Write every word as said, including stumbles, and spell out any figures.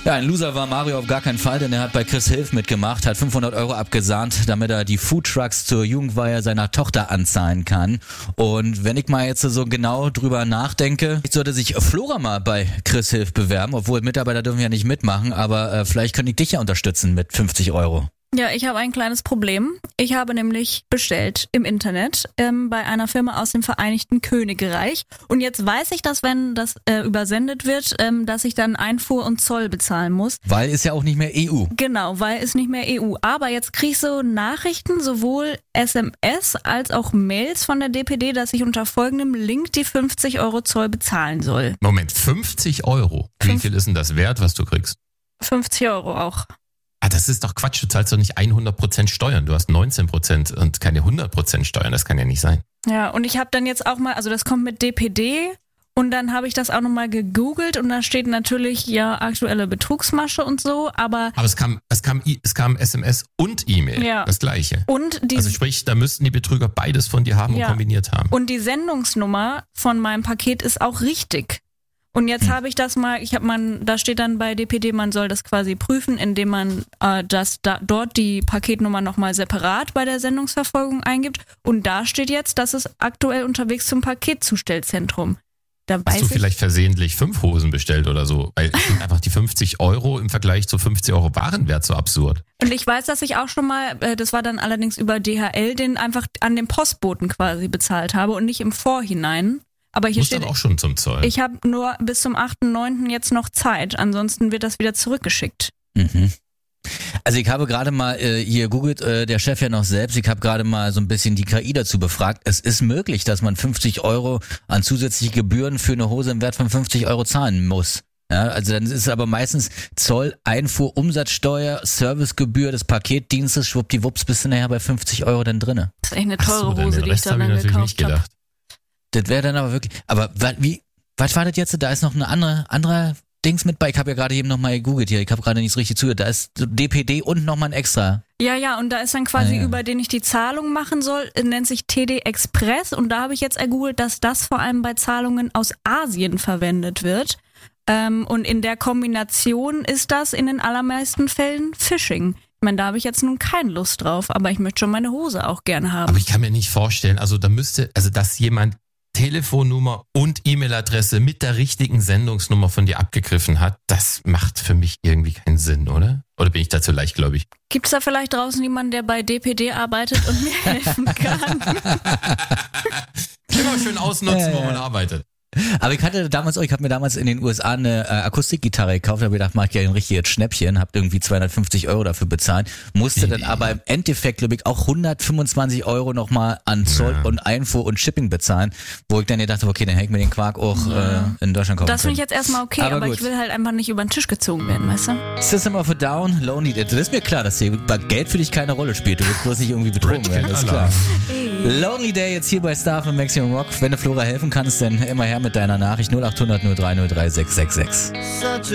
Ja, ein Loser war Mario auf gar keinen Fall, denn er hat bei Chris Hilf mitgemacht, hat fünfhundert Euro abgesahnt, damit er die Foodtrucks zur Jugendweihe seiner Tochter anzahlen kann. Und wenn ich mal jetzt so genau drüber nachdenke, sollte sich Flora mal bei Chris Hilf bewerben, obwohl Mitarbeiter dürfen ja nicht mitmachen, aber äh, vielleicht könnte ich dich ja unterstützen mit fünfzig Euro. Ja, ich habe ein kleines Problem. Ich habe nämlich bestellt im Internet ähm, bei einer Firma aus dem Vereinigten Königreich. Und jetzt weiß ich, dass wenn das äh, übersendet wird, ähm, dass ich dann Einfuhr und Zoll bezahlen muss. Weil ist ja auch nicht mehr E U. Genau, weil ist nicht mehr E U. Aber jetzt kriege ich so Nachrichten, sowohl S M S als auch Mails von der D P D, dass ich unter folgendem Link die fünfzig Euro Zoll bezahlen soll. Moment, fünfzig Euro? Wie Fünf- viel ist denn das wert, was du kriegst? fünfzig Euro auch. Ah, das ist doch Quatsch, du zahlst doch nicht hundert Prozent Steuern, du hast neunzehn Prozent und keine hundert Prozent Steuern, das kann ja nicht sein. Ja, und ich habe dann jetzt auch mal, also das kommt mit D P D und dann habe ich das auch nochmal gegoogelt und da steht natürlich ja aktuelle Betrugsmasche und so, aber... Aber es kam, es kam, I- es kam S M S und E-Mail, Ja. das gleiche. Und die, Also sprich, da müssten die Betrüger beides von dir haben Ja. und kombiniert haben. und die Sendungsnummer von meinem Paket ist auch richtig. Und jetzt Hm. habe ich das mal, ich habe man, da steht dann bei D P D, man soll das quasi prüfen, indem man äh, das da, dort die Paketnummer nochmal separat bei der Sendungsverfolgung eingibt. Und da steht jetzt, dass es aktuell unterwegs zum Paketzustellzentrum. Da Hast weiß du ich, vielleicht versehentlich fünf Hosen bestellt oder so? Weil ich finde einfach die fünfzig Euro im Vergleich zu fünfzig Euro Warenwert so absurd. und ich weiß, dass ich auch schon mal, äh, das war dann allerdings über D H L, den einfach an den Postboten quasi bezahlt habe und nicht im Vorhinein. Aber hier Muss steht, dann auch schon zum Zoll. ich habe nur bis zum achten neunten jetzt noch Zeit, ansonsten wird das wieder zurückgeschickt. Mhm. Also ich habe gerade mal, äh, hier googelt äh, der Chef ja noch selbst, ich habe gerade mal so ein bisschen die K I dazu befragt. Es ist möglich, dass man fünfzig Euro an zusätzliche Gebühren für eine Hose im Wert von fünfzig Euro zahlen muss. Ja, also dann ist es aber meistens Zoll, Einfuhr, Umsatzsteuer, Servicegebühr des Paketdienstes, schwuppdiwupps bist du nachher bei fünfzig Euro dann drinne. Das ist echt eine Ach teure so, denn Hose, den die ich Rest da habe ich dann natürlich nicht gekauft habe. gedacht. Das wäre dann aber wirklich, aber wa- wie, was war das jetzt? Da ist noch eine andere, andere Dings mit bei. Ich habe ja gerade eben nochmal gegoogelt hier, ich habe gerade nicht so richtig zugehört. Da ist so D P D und nochmal ein extra. Ja, ja, und da ist dann quasi, Ah, ja. über den ich die Zahlung machen soll, äh, nennt sich T D Express und da habe ich jetzt ergoogelt, dass das vor allem bei Zahlungen aus Asien verwendet wird. Ähm, und in der Kombination ist das in den allermeisten Fällen Phishing. Ich meine, da habe ich jetzt nun keine Lust drauf, aber ich möchte schon meine Hose auch gerne haben. Aber ich kann mir nicht vorstellen, also da müsste, also dass jemand Telefonnummer und E-Mail-Adresse mit der richtigen Sendungsnummer von dir abgegriffen hat, das macht für mich irgendwie keinen Sinn, oder? Oder bin ich dazu leichtgläubig? Gibt's da vielleicht draußen jemanden, der bei D P D arbeitet und mir helfen kann? Immer schön ausnutzen, wo man arbeitet. Aber ich hatte damals auch, ich habe mir damals in den U S A eine äh, Akustikgitarre gekauft, habe gedacht, mach ich ja ein richtiges Schnäppchen, hab irgendwie zweihundertfünfzig Euro dafür bezahlt, musste dann aber im Endeffekt, glaube ich, auch hundertfünfundzwanzig Euro nochmal an Zoll Ja. und Einfuhr und Shipping bezahlen, wo ich dann gedacht habe, okay, dann hätte ich mir den Quark auch äh, in Deutschland kaufen Das finde können. ich jetzt erstmal okay, Aber aber, gut. ich will halt einfach nicht über den Tisch gezogen werden, weißt du? System of a Down, Lonely, das ist mir klar, dass hier bei Geld für dich keine Rolle spielt, du willst bloß nicht irgendwie betrogen Brett werden, das ist klar. Alarm. Lonely Day jetzt hier bei Star von Maximum Rock, wenn du Flora helfen kannst, dann immer her mit deiner Nachricht null acht hundert null drei null drei sechs sechs sechs. Such a